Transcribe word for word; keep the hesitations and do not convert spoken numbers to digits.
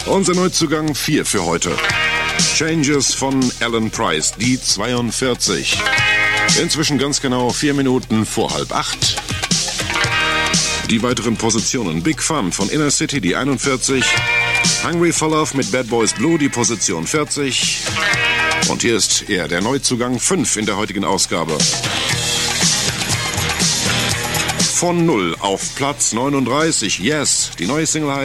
Unser Neuzugang vier für heute. Changes von Alan Price, die zweiundvierzig. Inzwischen ganz genau vier Minuten vor halb acht. Die weiteren Positionen: Big Fun von Inner City, die einundvierzig. Hungry for Love mit Bad Boys Blue, die Position vierzig. Und hier ist er, der Neuzugang fünf in der heutigen Ausgabe. Von null auf Platz neununddreißig. Yes, die neue Single heißt